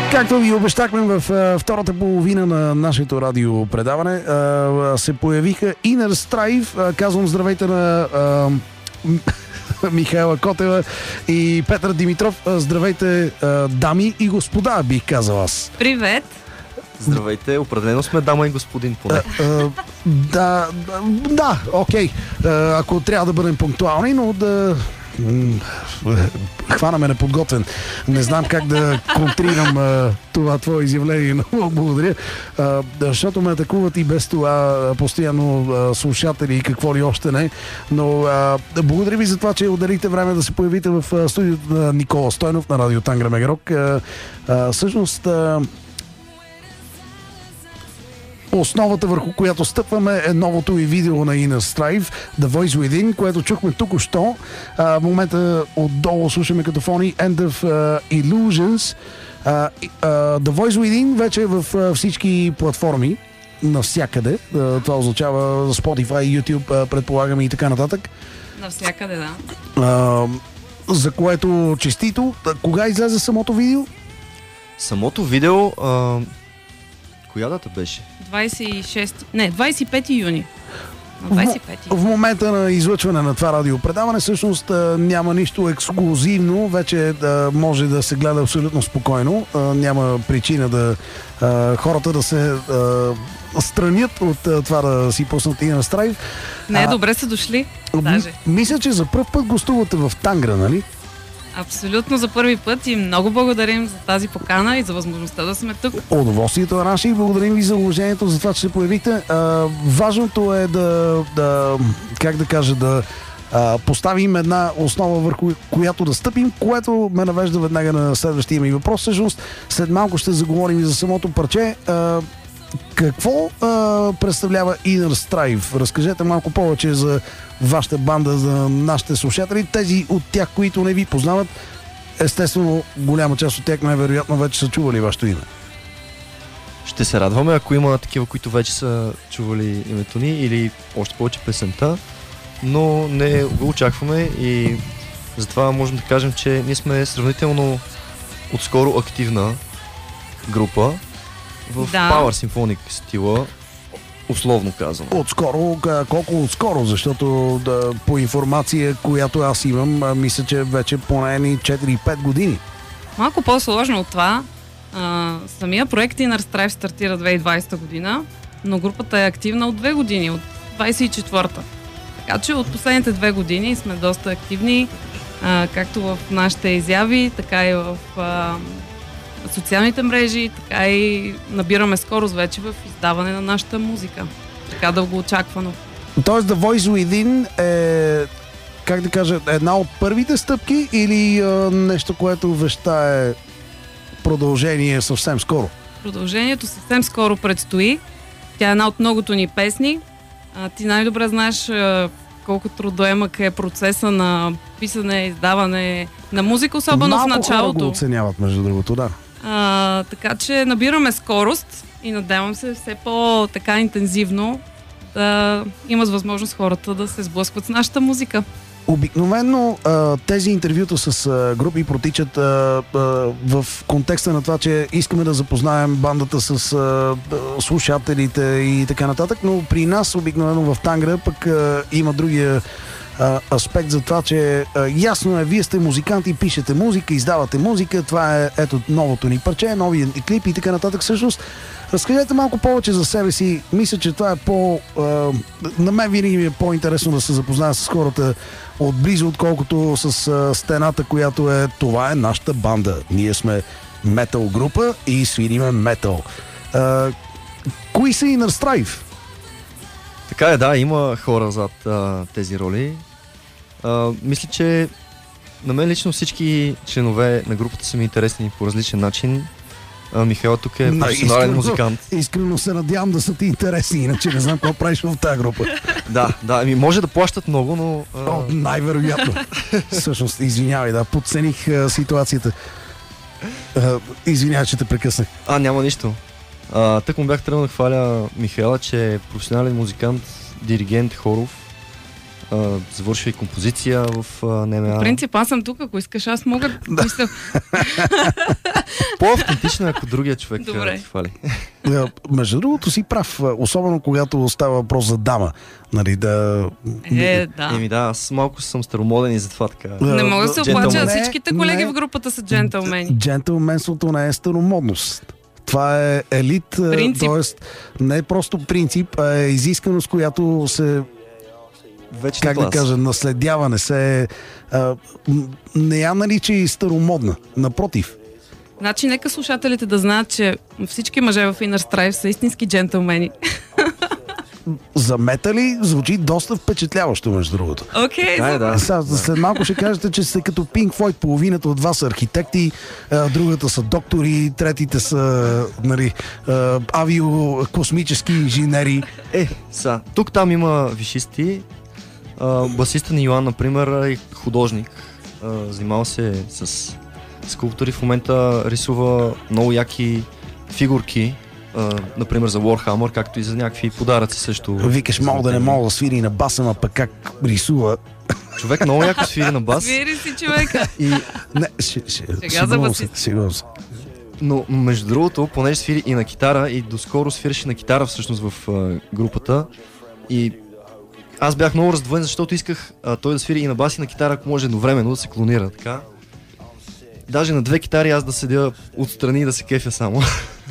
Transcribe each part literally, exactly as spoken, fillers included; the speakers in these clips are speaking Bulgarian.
Както ви обещахме в uh, втората половина на нашето радиопредаване, uh, се появиха Inner Strife. Uh, казвам здравейте на uh, Михайла Котева и Петър Димитров. Uh, здравейте, uh, дами и господа, бих казал аз. Привет! Здравейте, определено сме дама и господин поне. Uh, uh, да, да, окей. Okay. Uh, ако трябва да бъдем пунктуални, но да... Хванаме неподготвен. Не знам как да контрирам а, това твое изявление. Много благодаря. А, защото ме атакуват и без това постоянно а, слушатели и какво ли още не. Но а, благодаря ви за това, че отделихте време да се появите в а, студиото на Никола Стойнов на радио Тангра Мегарок. А, а, всъщност а, основата, върху която стъпваме, е новото ви видео на Inner Strife, The Voice Within, което чухме току-що. В момента отдолу слушаме като фони End of uh, Illusions. Uh, uh, The Voice Within вече е в uh, всички платформи, навсякъде. Uh, това означава Spotify, YouTube, uh, предполагаме и така нататък. Навсякъде, да. Uh, за което честито. Кога излезе самото видео? Самото видео... Uh... Коя дата беше? двадесет и шести... Не, двадесет и пети юни. двадесет и пети. В, в момента на излъчване на това радиопредаване всъщност няма нищо ексклузивно. Вече да може да се гледа абсолютно спокойно. Няма причина да хората да се странят от това да си пуснат Inner Strife. Не, а, добре са дошли. Даже. Мисля, че за пръв път гостувате в Тангра, нали? Абсолютно за първи път и много благодарим за тази покана и за възможността да сме тук. Удоволствието е наше и благодарим ви за уважението, за това, че се появихте. А, важното е да, да, как да кажа, да а, поставим една основа, върху която да стъпим, което ме навежда веднага на следващия ми въпрос. Всъщност, след малко ще заговорим и за самото парче. А, какво а, представлява Inner Strife? Разкажете малко повече за вашата банда, за нашите слушатели, тези от тях, които не ви познават. Естествено, голяма част от тях най-вероятно вече са чували вашето име. Ще се радваме, ако има такива, които вече са чували името ни или още повече песента, но не го очакваме и затова можем да кажем, че ние сме сравнително отскоро активна група в да. Power Symphonic стила, условно казвам. Отскоро, колко отскоро? Защото да, по информация, която аз имам, мисля, че вече поне четири-пет години. Малко по-сложно от това. А, самия проект Inner Strife стартира две хиляди и двадесета година, но групата е активна от две години, от двадесет и четвърта. Така че от последните две години сме доста активни, а, както в нашите изяви, така и в а, социалните мрежи, така и набираме скорост вече в издаване на нашата музика. Така дълго очаквано. Тоест The Voice Within е, как да кажа, една от първите стъпки или а, нещо, което вещае продължение съвсем скоро? Продължението съвсем скоро предстои. Тя е една от многото ни песни. А, ти най-добре знаеш а, колко трудоемък е процеса на писане, издаване на музика, особено Малко в началото. Малко хора го оценяват, между другото, да. А, така че набираме скорост и надявам се все по-така интензивно да имат възможност хората да се сблъскват с нашата музика. Обикновено тези интервюта с групи протичат в контекста на това, че искаме да запознаем бандата с слушателите и така нататък, но при нас обикновено в Тангра пък има другия аспект за това, че ясно е, вие сте музиканти, пишете музика, издавате музика, това е ето новото ни парче, новия клип и така нататък. Всъщност, разкажете малко повече за себе си. Мисля, че това е по... А, на мен винаги ми е по-интересно да се запозная с хората отблизо, отколкото с а, стената, която е това е нашата банда. Ние сме метал група и свириме метал. А, кои са Inner Strife? Така е, да, има хора зад а, тези роли. А, мисля, че на мен лично всички членове на групата са ми интересни по различен начин. А, Михаил тук е професионален музикант. Искрено се надявам да са ти интересни, иначе не знам какво правиш в тази група. Да, да, ами може да плащат много, но... А... О, най-вероятно. Всъщност, извинявай, да, подцених а, ситуацията. А, извинявай, че те прекъснах. А, няма нищо. А, тък му бях тръгнал да хваля Михаила, че е професионален музикант, диригент, хоров. Uh, завършва и композиция в uh, НМА. В принцип, аз съм тук, ако искаш, аз мога да мисля. По-автентично е, ако другия човек Добре. ти хвали. Да, между другото си прав, особено когато става въпрос за дама. Нали, да... Е, да. Еми да, аз малко съм старомоден и затова така. Не мога да се Джентълмен. оплача, Не, всичките колеги не. в групата са джентълмени. Джентълменството не е старомодност. Това е елит, т.е. не е просто принцип, а е изисканост, която се, Вече как да кажа, наследява, не се... А, м- не я нарича и старомодна. Напротив. Значи, нека слушателите да знаят, че всички мъже в Inner Strife са истински джентълмени. За метали звучи доста впечатляващо, между другото. Окей, Да, е, да. Сега, след малко ще кажете, че сте като Pink Floyd, половината от вас са архитекти, а, другата са доктори, третите са, нали, а, авиокосмически инженери. Е, са. Тук там има вишисти. А, басиста ни Йоан, например, е художник. А, занимава се с скулптури. В момента рисува много яки фигурки. Uh, например за Warhammer, както и за някакви подаръци също. Викаш, мога да не мога да свири на баса, ма пък как рисува. Човек много яко свири на бас. свири си човека. И... Не, ще, ще, Сега за сигурно се, басист. сигурно се. Но между другото, понеже свири и на китара, и доскоро свиреше на китара всъщност в uh, групата. И аз бях много раздвоен, защото исках uh, той да свири и на бас и на китара, ако може едновременно да се клонира, така. Даже на две китари аз да седя отстрани и да се кефя само.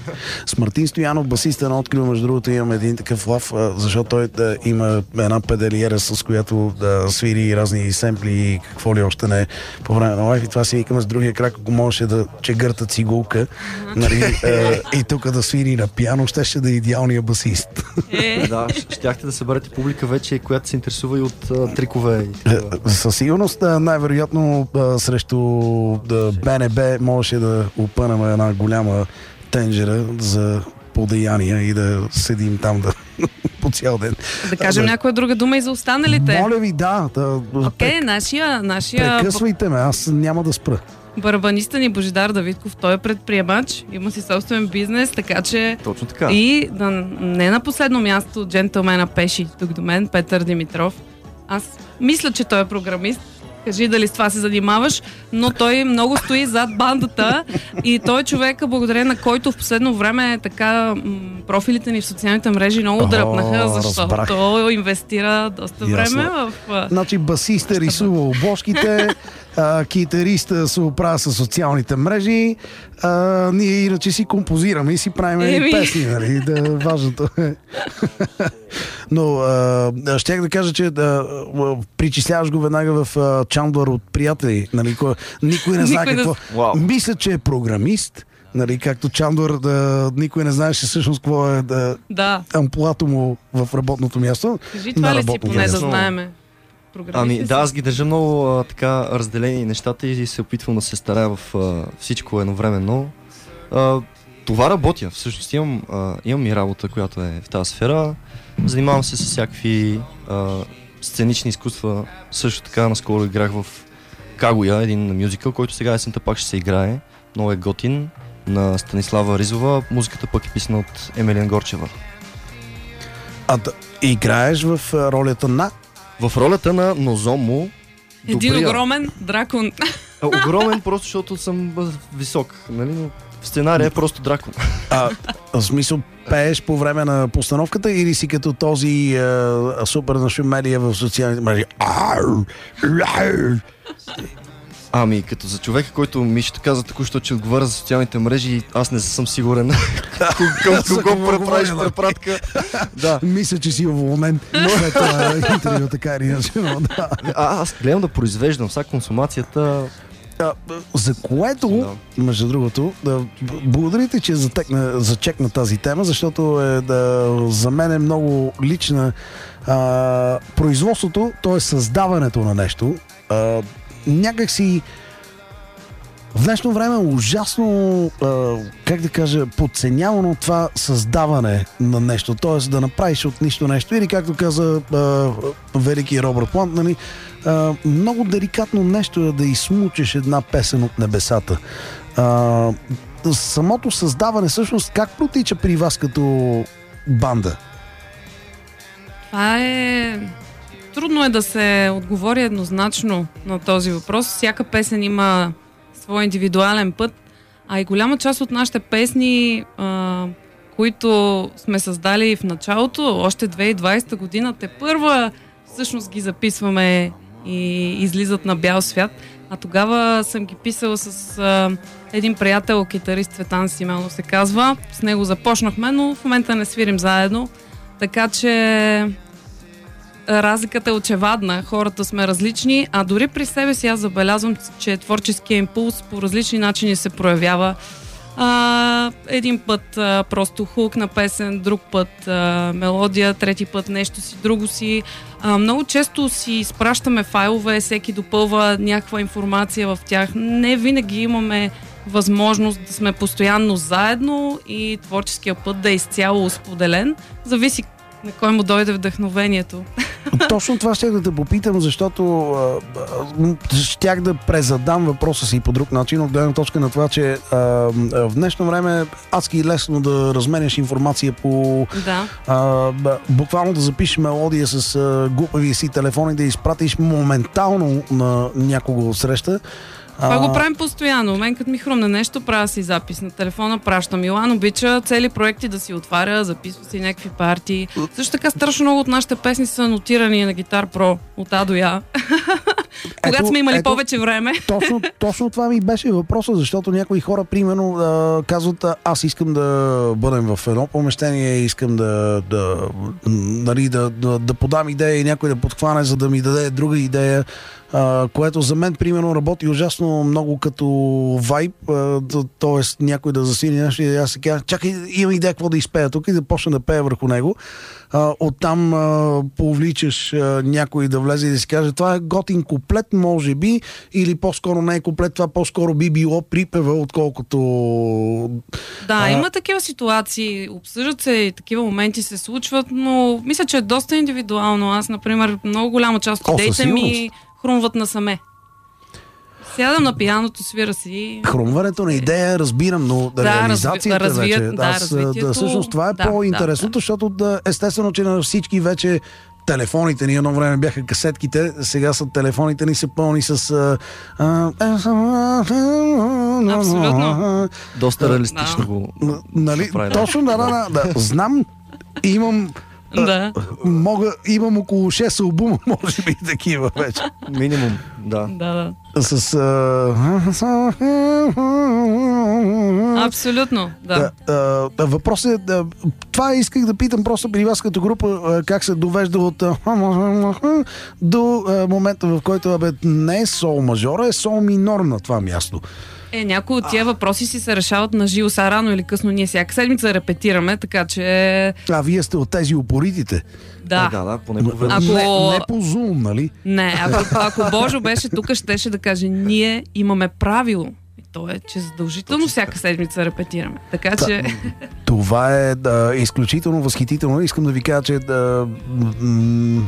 С Мартин Стоянов, басиста на Открил, между другото, имам един такъв лав, а, защото той да, има една педалиера, с която да свири разни семпли и какво ли още не по време на лайф. И това си викаме с другия крак, ако можеше да чегърта цигулка, нали, а, и тук да свири на пиано, ще ще да е идеалния басист. Е, Да, щяхте да съберете публика вече, която се интересува и от uh, трикове. И такива. Със сигурност, а, най-вероятно а, срещу да, БНБ можеше да опънем една голяма тенджера за подаяния и да седим там да, по цял ден. да кажем Да. някоя друга дума и за останалите. Моля ви, да. да Окей, нашия, нашия Прекъсвайте ме, аз няма да спра. барабаниста ни Божидар Давидков, той е предприемач, има си собствен бизнес, така че Точно така. и да, не на последно място джентълмена Пеши тук до мен, Петър Димитров. Аз мисля, че той е програмист. Кажи дали с това се занимаваш, но той много стои зад бандата и той е човека, благодарение на който в последно време така м, профилите ни в социалните мрежи много О, дръпнаха, защото разбрах. той инвестира доста Ясно. време в... а, Значи басиста рисува обложките, а, китариста се оправя с социалните мрежи, а, ние иначе си композираме и си правим едни Еми. песни, нали? Да, важното е. Но а, щях да кажа, че да, а, причисляваш го веднага в а, Чандър от приятели. Нали? Кой, никой не знае Никой не какво. Вау. Мисля, че е програмист. Нали, както Чандър, да, никой не знаеше всъщност какво е да, Да, амплуато му в работното място. кажи на това ли си работно поне да място. знаеме. Програмист Ами ли да, си? аз ги държа много а, така разделени нещата и се опитвам да се старая в а, всичко едновременно. А, това работя, всъщност имам, а, имам и работа, която е в тази сфера. Занимавам се с всякакви а, сценични изкуства. Също така наскоро играх в Кагуя, един мюзикъл, който сега есента пак ще се играе. Много е готин, на Станислава Ризова. Музиката пък е писана от Емелия Горчева. А да, играеш в а, ролята на... В ролята на Нозомо, Един добрия. огромен дракон. А, огромен, просто защото съм бъ- висок, нали? Но в сценария е просто дракон. А, в смисъл, пееш по време на постановката или си като този а, супер нашумелия в социалните мрежи? Ау, ау. Ами, като за човека, който Мишето каза току-що, че отговаря за социалните мрежи, аз не съм сигурен към За кого кого преправиш говоря, да. препратка. Да. Мисля, че си уволнен след това интервю, така или иначе, но да. А, аз гледам да произвеждам, сега консумацията... А, за което, между другото, да, благодарите, че затекна, зачекна тази тема, защото е, да, за мен е много лична. А, производството, т.е. създаването на нещо, а, някак си в днешно време е ужасно, а, как да кажа, подценявано това създаване на нещо, т.е. да направиш от нищо нещо, или както каза а, велики Робърт Плант, нали, а, много деликатно нещо е да изсмучеш една песен от небесата. А, самото създаване, всъщност, как протича при вас като банда? Това е... Трудно е да се отговори еднозначно на този въпрос. Всяка песен има свой индивидуален път. А и голяма част от нашите песни, а, които сме създали в началото, още две хиляди и двадесета година, те първа всъщност ги записваме и излизат на бял свят. А тогава съм ги писала с а, един приятел, китарист Цветан Симеонов се казва. С него започнахме, но в момента не свирим заедно. Така че разликата е очевадна. Хората сме различни, а дори при себе си аз забелязвам, че творческия импулс по различни начини се проявява. А, един път а, просто хук на песен, друг път а, мелодия, трети път нещо си, друго си. А, много често си изпращаме файлове, всеки допълва някаква информация в тях. Не винаги имаме възможност да сме постоянно заедно и творческия път да е изцяло споделен. Зависи на кой му дойде вдъхновението. Точно това ще да те попитам, защото а, а, щях да презадам въпроса си по друг начин, от гледна точка на това, че а, в днешно време адски лесно да разменяш информация по... Да. А, буквално да запишеш мелодия с а, глупавия си телефон и да изпратиш моментално на някого от среща. Това а... го правим постоянно. Мен като ми хрумне нещо, правя си запис на телефона, пращам. Илан обича цели проекти да си отваря, записва си някакви партии. Също така страшно много от нашите песни са нотирани на Guitar Pro от А до Я. Когато сме имали ето, повече време. Точно, точно това ми беше въпроса, защото някои хора, примерно, а, казват, аз искам да бъдем в едно помещение, искам да, да, нали, да, да, да подам идея и някой да подхване, за да ми даде друга идея. Uh, което за мен, примерно, работи ужасно много като вайб, uh, т.е. някой да засили нещо и аз се кажа, чакай, имам идея какво да изпея тук и да почна да пея върху него. Uh, оттам uh, повличаш uh, някой да влезе и да си каже, това е готин куплет, може би, или по-скоро не е куплет, това по-скоро би било припева, отколкото... Да, uh, има такива ситуации, обсъждат се и такива моменти се случват, но мисля, че е доста индивидуално. Аз, например, много голяма част от идеите ми хрумват насаме. Сядам на пианото, свира си. Хрумването на идея разбирам, но да, реализацията разви... вече. Да, аз, да, всъщност това е да, по-интересното, да, защото да, естествено, че на всички вече телефоните ни едно време бяха касетките, сега са телефоните ни са пълни с... А, а, абсолютно. Доста реалистично го... Нали? Точно, да, да, да. Знам, имам... Да. Мога, имам около шест албума, може би такива вече. Минимум, да. Да, да. С... А... Абсолютно, да. да а, въпросът е, да, това исках да питам просто при вас като група, как се довежда от до момента, в който абе, не е сол мажора, е сол минор на това място. Е, някои от тия въпроси си се решават на живо, са рано или късно. Ние всяка седмица репетираме, така че... А, вие сте от тези упоритите. Да. А, да, да, поне по ако... не, не по Zoom, нали? Не, ако, ако Божо беше тук, щеше да каже, ние имаме правило. И то е, че задължително точно всяка седмица репетираме. Така Та, че... Това е да, изключително възхитително. Искам да ви кажа, че да... М-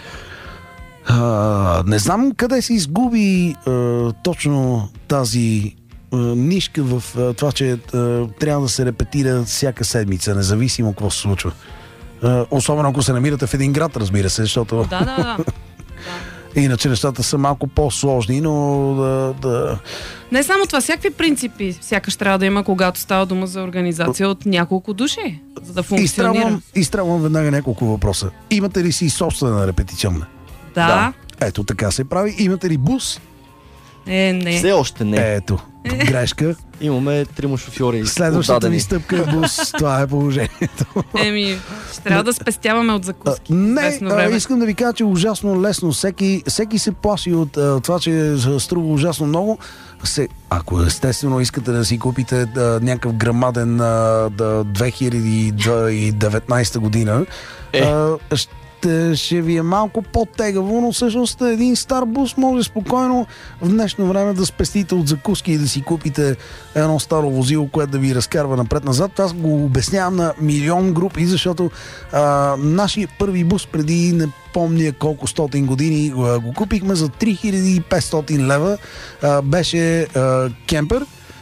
а, не знам къде се изгуби а, точно тази нишка в а, това, че а, трябва да се репетира всяка седмица, независимо какво се случва. А, особено ако се намирате в един град, разбира се, защото... Да, да, да. Иначе нещата са малко по-сложни, но да, да... Не само това, всякакви принципи сякаш трябва да има, когато става дума за организация от няколко души, за да функционира. Изтребвам, изтребвам веднага няколко въпроса. Имате ли си собствена репетиционна? Да. да. Ето така се прави. Имате ли бус? Е, не. Все още не. Ето, грешка. Имаме трима шофьори. Следващата ни стъпка е бус. Това е положението. Еми, ще трябва да спестяваме от закуски. Не, а, искам да ви кажа, че е ужасно лесно. Всеки, всеки се плаши от а, това, че струва ужасно много. Се, ако естествено искате да си купите да, някакъв грамаден да, две хиляди и деветнадесета година, е. а, ще, ще ви е малко по-тегаво, но всъщност един стар бус може спокойно в днешно време да спестите от закуски и да си купите едно старо возило, което да ви разкарва напред-назад. Аз го обяснявам на милион групи, защото а, нашия първи бус преди не помня колко стотин години го купихме за три хиляди и петстотин лева. А, беше а, кемпер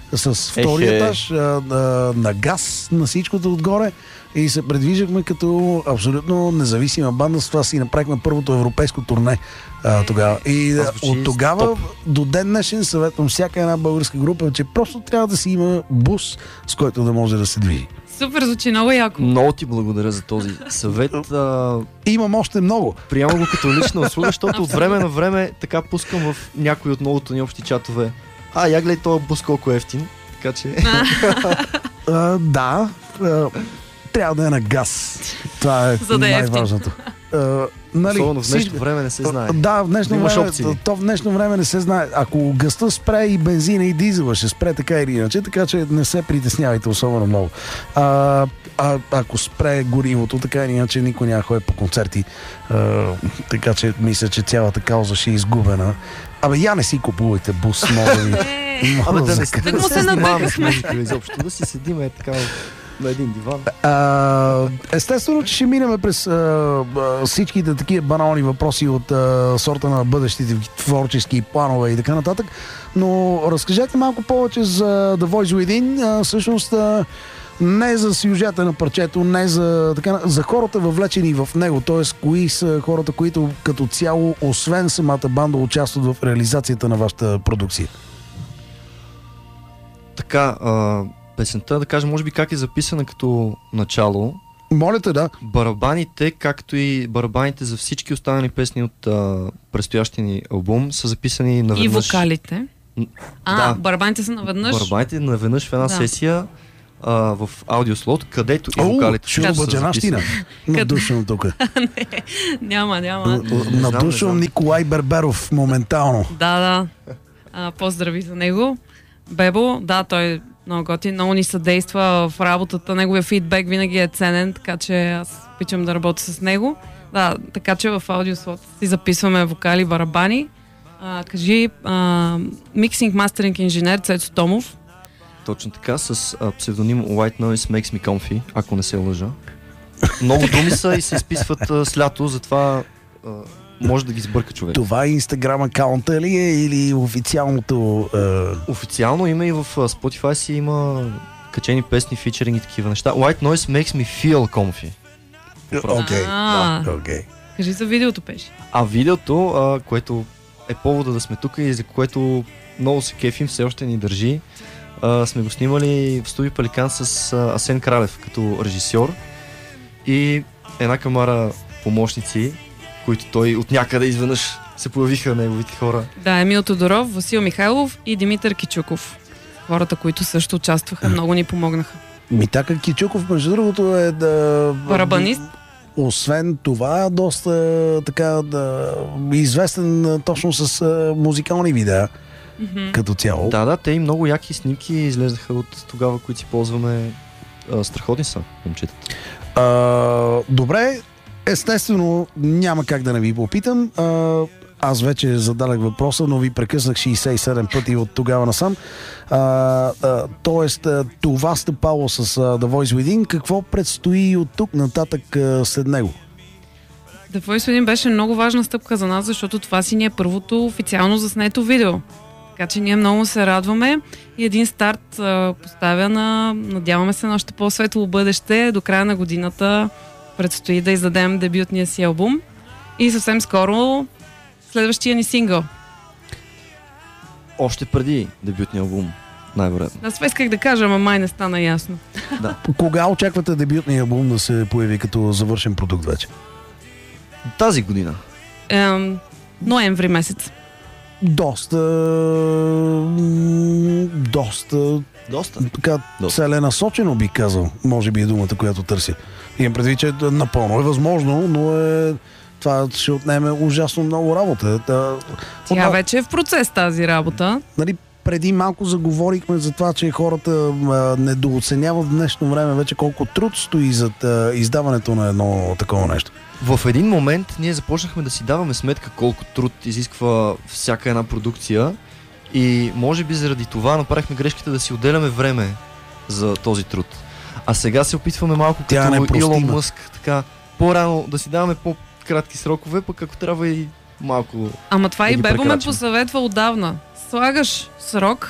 с втория Ехе. етаж, а, а, на газ, на всичкото отгоре и се предвиждахме като абсолютно независима банда. С това си направихме първото европейско турне а, тогава. И Това а, звучи от тогава топ. до ден днешен съветвам всяка една българска група, че просто трябва да си има бус, с който да може да се движи. Супер, звучи много яко. Много ти благодаря за този съвет. А, Имам още много. приемам го като лична услуга, защото от време на време така пускам в някои от многото ни общи чатове. А, я гледай този бус колко е ефтин. Така че... А, да, а, трябва да е на газ. Това е За да е ефтин. най-важното. А, нали, Особено в днешно всичко- време не се знае. Да, в днешно Имаш време, опции. то в днешно време не се знае. Ако гъста спре и бензина и дизела ще спре така или иначе, така че не се притеснявайте особено много. А, а, ако спре горивото, така или иначе никой няма ходи по концерти. А, така че мисля, че цялата кауза ще е изгубена. Абе, я не си купувайте бус, моля ви. Е, Моля Абе, да за не, ка- да Так не му се се занимаваме с надъхахме. музика изобщо, да си седим е така на един диван. А, естествено, че ще минем през а, а, всичките такива банални въпроси от а, сорта на бъдещите ви творчески планове и така нататък, но разкажете малко повече за The Voice Within. А, всъщност а, не за сюжета на парчето, не за, така, за хората въвлечени в него, т.е. кои са хората, които като цяло, освен самата банда, участват в реализацията на вашата продукция. Така, а, песента, да кажем, може би как е записана като начало. Моля те, да. Барабаните, както и барабаните за всички останали песни от а, предстоящия ни албум, са записани и наведнъж. вокалите. М, А, да. барабаните са наведнъж. Барабаните наведнъж в една Да. сесия а, в аудиослот, където и О, вокалите ще също са обаджанащина. записани. Надушвам тук. Няма, няма. Не знам, не Надушвам знам. Николай Берберов моментално. Да, да. А, поздрави за него. Бебо, да, той много готин, много ни съдейства в работата. Неговия фидбек винаги е ценен, така че аз обичам да работя с него. Да, така че в аудиослот си записваме вокали, барабани. А, кажи, а, миксинг, мастеринг инженер Цецо Томов. Точно така, с а, псевдоним White Noise Makes Me Comfy, ако не се лъжа. Много думи са и се изписват а, с лято, затова а, може да ги сбърка човек. Това инстаграм акаунта ли е или официалното... Е... Официално има и в а, Spotify си има качени песни, фичеринг и такива неща. White Noise Makes Me Feel Comfy. Окей. А, Окей. кажи за видеото, пеше. А видеото, а, което е повода да сме тук и за което много се кефим, все още ни държи, а, сме го снимали в студио Пеликан с а, Асен Кралев като режисьор и една камара помощници, които той от някъде изведнъж се появиха неговите хора. Да, Емил Тодоров, Васил Михайлов и Димитър Кичуков. Хората, които също участваха, много ни помогнаха. Митака Кичуков, между другото, е да... Барабанист. Освен това, доста така да, известен точно с а, музикални видеа Мгм. като цяло. Да, да, те и много яки снимки излезаха от тогава, които си ползваме. А, страхотни са, момчетата. А, добре, естествено няма как да не ви попитам. А, аз вече зададах въпроса, но ви прекъснах шейсет и седем пъти от тогава насам. А, а, тоест, а, това стъпало с а, The Voice Within. Какво предстои от тук нататък а, след него? The Voice Within беше много важна стъпка за нас, защото това си ни е първото официално заснето видео. Така че ние много се радваме и един старт а, поставя на, надяваме се, на още по-светло бъдеще. До края на годината предстои да издадем дебютния си албум и съвсем скоро следващия ни сингъл. Още преди дебютния албум, най-вероятно. Аз това исках да кажа, ама май не стана ясно. Кога очаквате дебютния албум да се появи като завършен продукт вече? Тази година. Ем, ноември месец. Доста... м, Доста... Доста. Така Доста. целенасочено би казал, може би е думата, която търся. Имам предвид, че напълно е възможно, но е... това ще отнеме ужасно много работа. Та, Тя отново, вече е в процес тази работа. нали, преди малко заговорихме за това, че хората а, недооценяват в днешно време вече колко труд стои зад а, издаването на едно такова нещо. В един момент ние започнахме да си даваме сметка колко труд изисква всяка една продукция и може би заради това направихме грешката да си отделяме време за този труд. А сега се опитваме малко Тя е като непростима. Илон Мъск, така по-рано да си даваме по-кратки срокове, пък ако трябва и малко... Ама това Да и ги Бебо ме прекрачим. посъветва отдавна. Слагаш срок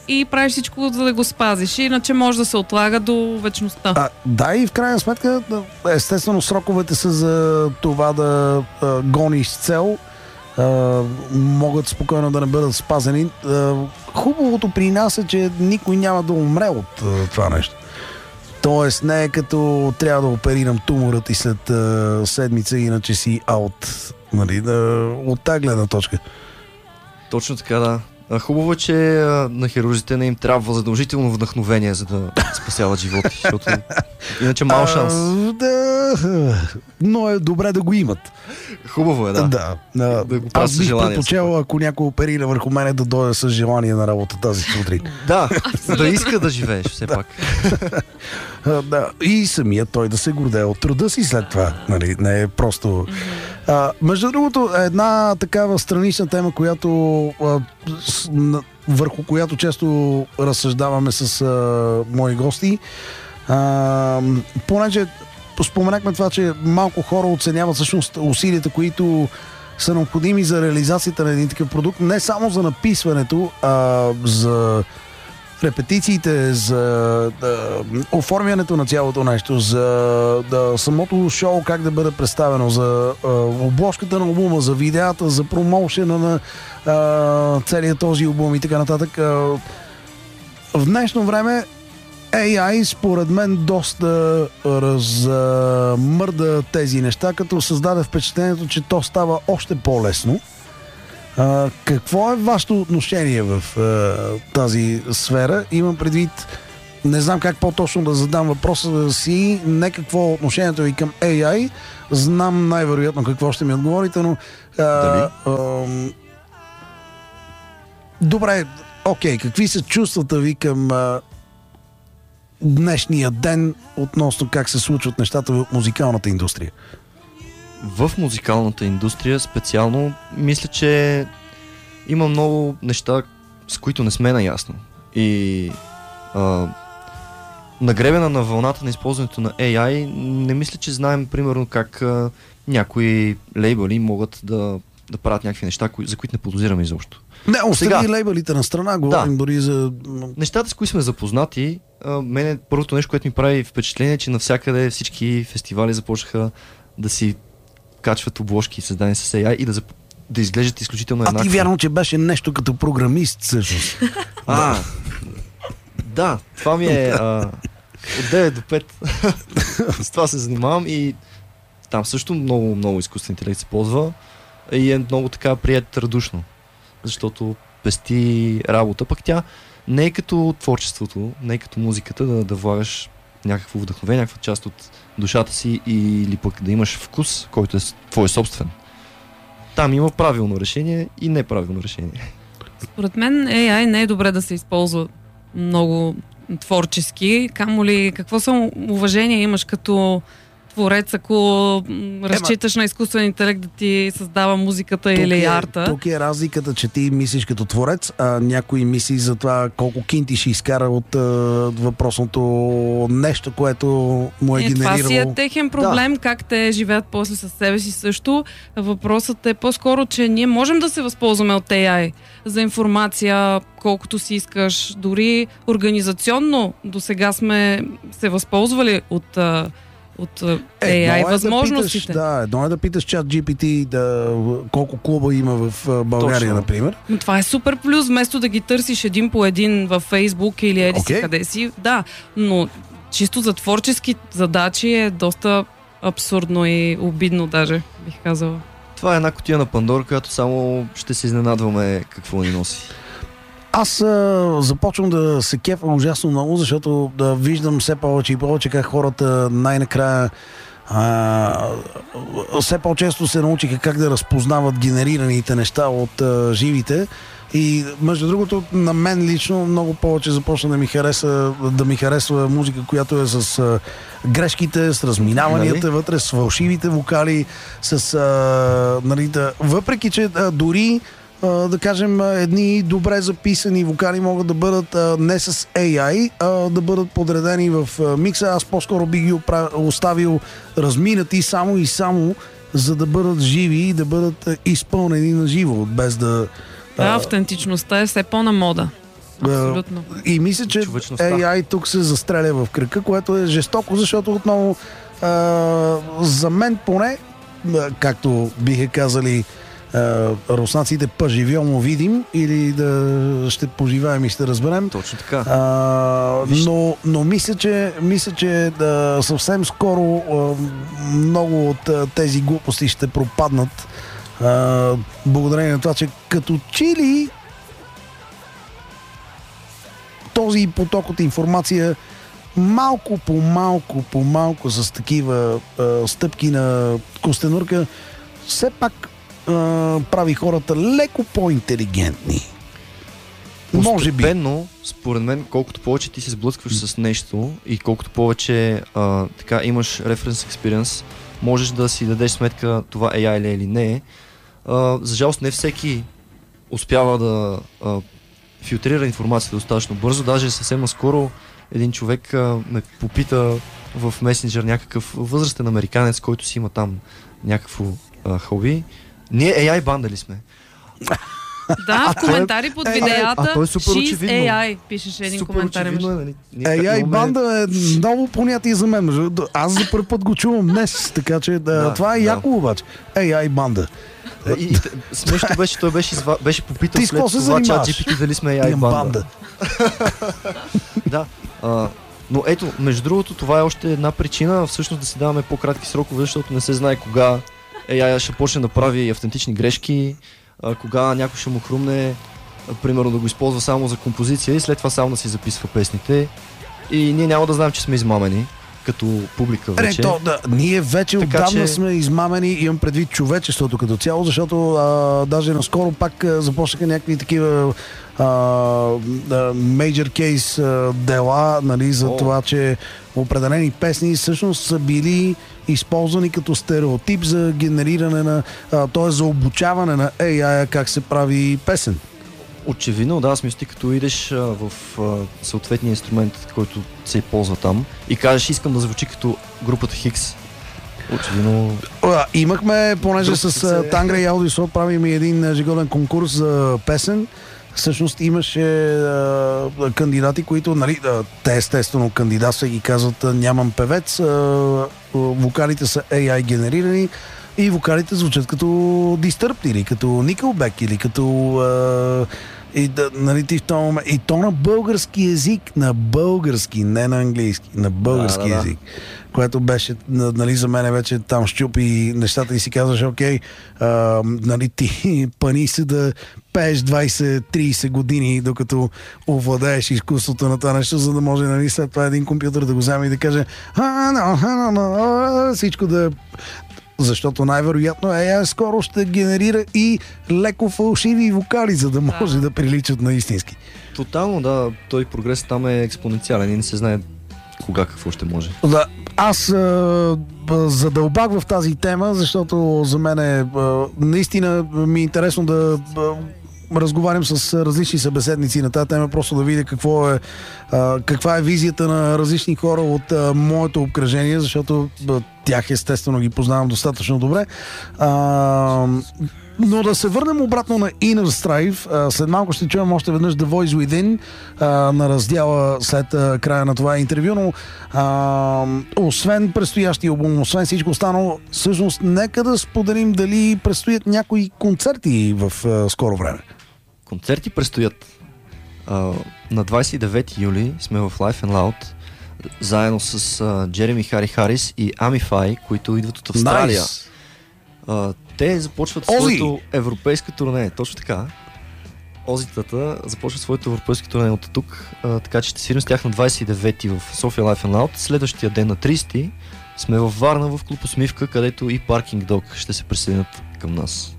и правиш всичко, за да го спазиш. Иначе може да се отлага до вечността. А, да, и в крайна сметка, естествено, сроковете са за това да а, гониш с цел. А, могат спокойно да не бъдат спазени. А, хубавото при нас е, че никой няма да умре от а, това нещо. Тоест не е като трябва да оперирам туморът и след а, седмица, иначе си аут. Нали, да, от тази гледна точка. Точно така, да. А, хубаво е, че а, на хирурзите не им трябва задължително вдъхновение, за да спасяват животи, защото иначе мал шанс. А, да, но е добре да го имат. Хубаво е, да. Да, да. Да го Аз бих желание, предпочел, ако някой оперира върху мене, да дойде с желание на работа тази сутрин. Да, да иска да живееш все Да. пак. А, да. И самия той да се гордее от труда си след това. Нали? Не е просто... А, между другото, една такава странична тема, която а, с, на, върху която често разсъждаваме с а, мои гости. А, понеже споменахме това, че малко хора оценяват всъщност усилията, които са необходими за реализацията на един такъв продукт. Не само за написването, а за репетициите, за да, оформянето на цялото нещо, за да, самото шоу как да бъде представено, за а, обложката на албума, за видеята, за промоушена на а, целият този албум и така нататък. А, в днешно време Ей Ай според мен доста размърда тези неща, като създаде впечатлението, че то става още по-лесно. А, какво е вашето отношение в а, тази сфера? Имам предвид, не знам как по-точно да задам въпроса си, не какво е отношението ви към Ей Ай, знам най-вероятно какво ще ми отговорите, но... А, Дали? а, добре, окей, какви са чувствата ви към а, днешния ден относно как се случват нещата в музикалната индустрия? В музикалната индустрия специално мисля, че има много неща, с които не сме наясно. И а, нагребена на вълната на използването на Ей Ай, не мисля, че знаем примерно как а, някои лейбъли могат да, да правят някакви неща, кои, за които не подозираме изобщо. Не, остави Сега- лейбълите на страна, говорим Да. дори за... Нещата, с които сме запознати, а, мене първото нещо, което ми прави впечатление, е, че навсякъде всички фестивали започнаха да си качват обложки, създани с Ей Ай и да, зап... да изглеждат изключително А еднакво. ти вярно, че беше нещо като програмист всъщност. А, да, това ми е а, от девет до пет. С това се занимавам и там също много, много изкуствен интелект се ползва и е много така прият радушно, защото пести работа, пък тя не е като творчеството, не е като музиката да, да влагаш някакво вдъхновение, някаква част от душата си или пък да имаш вкус, който е твой собствен. Там има правилно решение и неправилно решение. Според мен Ей Ай не е добре да се използва много творчески. Камо ли, какво само уважение имаш като творец, ако м, разчиташ на изкуствен интелект да ти създава музиката Тук или е, арта? тук е разликата, че ти мислиш като творец, а някой мисли за това колко кинти ще изкара от а, въпросното нещо, което му е, Е, това си е генерирало. техен проблем, да. Как те живеят после със себе си също. Въпросът е по-скоро, че ние можем да се възползваме от Ей Ай за информация, колкото си искаш. Дори организационно до сега сме се възползвали от, а, от а, Ей Ай Едно е възможностите. Да, питаш, да, едно е да питаш чат Джи Пи Ти да, колко клуба има в а, България, Точно. например. Но това е супер плюс, вместо да ги търсиш един по един във Фейсбук или еди си Окей. къде си. Да, но чисто за творчески задачи е доста абсурдно и обидно даже, бих казала. Това е една кутия на Пандора, която само ще се изненадваме какво ни носи. Аз а, започвам да се кефа ужасно много, защото да виждам все повече и повече как хората най-накрая а, все по-често се научиха как да разпознават генерираните неща от а, живите. И между другото, на мен лично много повече започна да ми хареса, да ми харесва музика, която е с а, грешките, с разминаванията Нали? вътре, с фалшивите вокали, с а, нали, да, въпреки че а, дори а, да кажем, а, едни добре записани вокали могат да бъдат а, не с Ей Ай, а да бъдат подредени в а, микса. Аз по-скоро би ги опра... оставил разминати само и само, за да бъдат живи и да бъдат а, изпълнени на живо, без да... Да, автентичността е все по-на мода. Абсолютно. И мисля, че Ей Ай тук се застреля в кръка, което е жестоко, защото отново а, за мен поне, както биха казали а, руснаците, поживемо видим или да ще поживеем и ще разберем. Точно така. А, но, но мисля, че, мисля, че да, съвсем скоро а, много от а, тези глупости ще пропаднат а, благодарение на това, че като чили този поток от информация малко по малко по малко с такива а, стъпки на костенурка все пак а, прави хората леко по-интелигентни. Може би. Постепенно, според мен, колкото повече ти се сблъскваш с нещо и колкото повече а, така имаш reference experience, можеш да си дадеш сметка това Ей Ай ли е или не. А, за жалост не всеки успява да а, филтрира информацията достатъчно бързо. Даже съвсем наскоро един човек а, ме попита в месенджер някакъв възрастен американец, който си има там някакво а, хоби. Ние Ей Ай банда ли сме? Да, в коментари под видеята а то е супер She's очевидно. Ей Ай, пишеше един Супер коментар. очевидно е, нали? Ей Ай банда е ново понятие за мен. Аз за първи път го чувам днес, така че да, Да, това е да. яко обаче. Ей Ай банда. И, и смешно беше, той беше, изва, беше попитал Ти с след какво се това чат занимаваш? Джи Пи Ти дали сме Ей Ай Имам банда. банда. Да. А, но ето, между другото, това е още една причина всъщност да си даваме по-кратки срокове, защото не се знае кога Ей Ай ще почне да прави автентични грешки, а, кога някой ще му хрумне, а, примерно да го използва само за композиция и след това само да си записва песните. И ние няма да знаем, че сме измамени като публика вече. Не, то, да, ние вече Така, отдавна че... сме измамени, имам предвид човечеството като цяло, защото а, даже наскоро пак а, започнаха някакви такива а, а, major case а, дела, нали, за О. това, че определени песни всъщност са били използвани като стереотип за генериране на, т.е. за обучаване на Ей Ай как се прави песен. Очевидно, да, смисъл ти като идеш а, в а, съответния инструмент, който се ползва там и кажеш, искам да звучи като групата Хикс. Очевидно... А, имахме, понеже Друг с се... Тангра и Аудио правим един ежегоден конкурс за песен. Всъщност имаше а, кандидати, които, нали, а, те естествено кандидатства и казват, нямам певец, а, вокалите са Ей Ай генерирани и вокалите звучат като Disturbed или като Nickelback или като а, и, да, нали, ти в този момент, и то на български език, на български, не на английски, на български да, да, език, което беше, нали, за мен вече там щупи нещата и си казваш, окей, а, нали, ти пани се да пееш двайсет-трийсет години, докато овладееш изкуството на това нещо, за да може, нали, след това един компютър да го вземе и да каже всичко да... Защото най-вероятно Ей Ай скоро ще генерира и леко фалшиви вокали, за да може да, да приличат на истински. Тотално, да. Той прогрес там е експоненциален и не се знае кога какво ще може. Да, аз а, задълбах в тази тема, защото за мен е а, наистина ми е интересно да а, разговарям с различни събеседници на тази тема, просто да видя какво е, а, каква е визията на различни хора от а, моето обкръжение, защото а, тях естествено ги познавам достатъчно добре. А, но да се върнем обратно на Inner Strife. След малко ще чуем още веднъж The Voice Within а, на раздяла след а, края на това интервю, но а, освен предстоящия албум, освен всичко останало, всъщност нека да споделим дали предстоят някои концерти в а, скоро време. Концерти предстоят. А, на двайсет и девети юли сме в Live and Loud заедно с а, Джереми Хари Харис и Амифай, които идват от Австралия. Nice. А, те започват Ози! своето европейско турне. Точно така. Озитата започват своето европейско турне от тук, а, така че ще свирим с тях на двайсет и девети в София Live and Loud. Следващия ден на трийсети сме във Варна в клуб Усмивка, където и Parking Dog ще се присъединят към нас.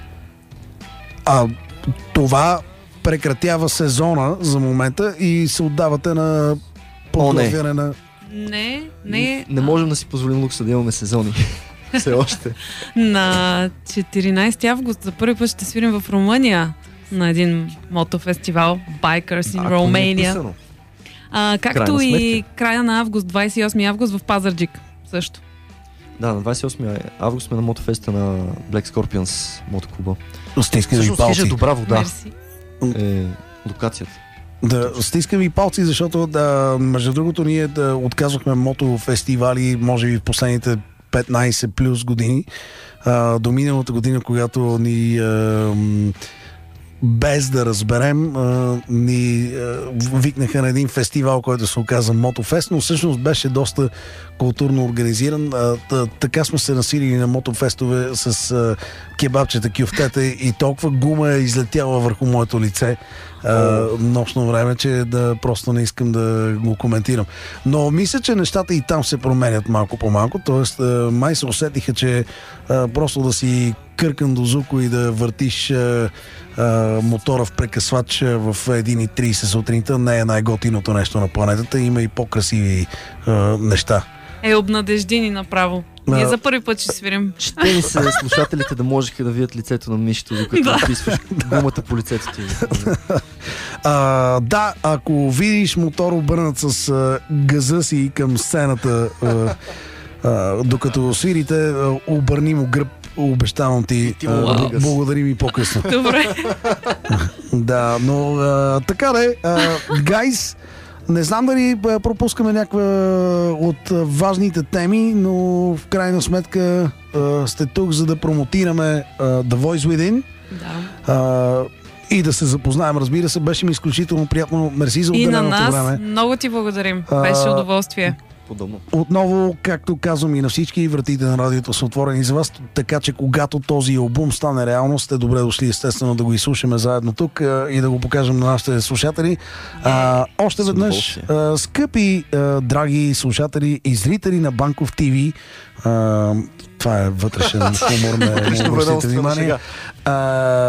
А това прекратява сезона за момента и се отдавате на подготвяне на... Не, не. Не можем да си позволим лукса да имаме сезони. Все още. На четиринайсети август за първи път ще свирим в Румъния на един мотофестивал Bikers in Ако не е Romania. писано. А, както Крайна и сметка. края на август, двайсет и осми август в Пазарджик също. Да, на двайсет и осми август сме на мотофеста на Black Scorpions мотоклуба. Стискани Всъщност хижа палци. Добра вода Мерси. е локацията. Да, стискам и палци, защото да, между другото ние да отказвахме мотофестивали, може би в последните петнайсет плюс години. А, до миналата година, когато ни а, без да разберем а, ни а, викнаха на един фестивал, който се оказа Мотофест, но всъщност беше доста културно организиран. А, т- така сме се насилили на мотофестове с а, кебабчета, кюфтета и толкова гума е излетяла върху моето лице а, нощно време, че да просто не искам да го коментирам. Но мисля, че нещата и там се променят малко по малко, т.е. май се усетиха, че а, просто да си къркан до зуко и да въртиш а, а, мотора в прекъсвач в един и трийсет сутринта не е най-готиното нещо на планетата. Има и по-красиви а, неща. Е, обнадеждини направо. Ние за първи път ще свирим. Ще ли се слушателите да можеха да видят лицето на Мишето, докато Да. написваш гумата по лицето ти? А, да, ако видиш мотор обърнат с а, газа си към сцената, а, а, докато свирите, а, обърни му гръб, обещавам ти. Ти му А, лагас. благодари ми по-късно. Добре. Да, но а, така де, гайс, не знам дали а, пропускаме някаква от а, важните теми, но в крайна сметка а, сте тук, за да промотираме а, The Voice Within. Да. А, и да се запознаем, разбира се, беше ми изключително приятно. Мерси за И на отделеното нас време. много ти благодарим. А, Беше удоволствие. Подобно. Отново, както казвам и на всички, вратите на радиото са отворени за вас, така че когато този албум стане реалност, сте добре дошли естествено да го изслушаме заедно тук а, и да го покажем на нашите слушатели. А, още С веднъж, удоволствие. а, скъпи, а, драги слушатели и зрители на Банков ТВ, а, това е вътрешен хумор, не Вътрешно не обръщайте ведомствена внимание. шега. А,